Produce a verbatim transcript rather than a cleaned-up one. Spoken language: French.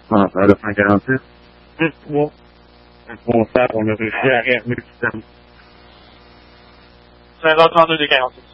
Ah, vers le cent quarante-six. dix trois. Responsable, on a réussi à réarmer le système. cinq heures trente-deux des quarante-six.